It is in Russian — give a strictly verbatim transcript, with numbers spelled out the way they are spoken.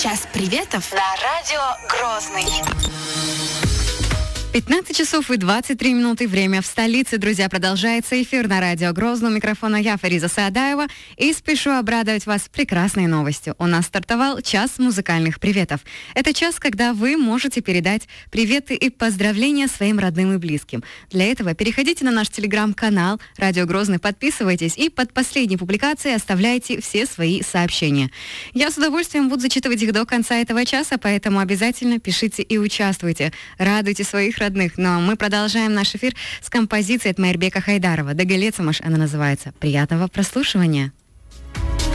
Час приветов на радио Грозный. пятнадцать часов и двадцать три минуты. Время в столице. Друзья, продолжается эфир на радио Грозный. У микрофона я, Фариза Саадаева. И спешу обрадовать вас прекрасной новостью. У нас стартовал час музыкальных приветов. Это час, когда вы можете передать приветы и поздравления своим родным и близким. Для этого переходите на наш телеграм-канал «Радио Грозный», подписывайтесь и под последней публикацией оставляйте все свои сообщения. Я с удовольствием буду зачитывать их до конца этого часа, поэтому обязательно пишите и участвуйте. Радуйте своих родных. Но мы продолжаем наш эфир с композицией от Майрбека Хайдарова. Дагалецамаш она называется. Приятного прослушивания.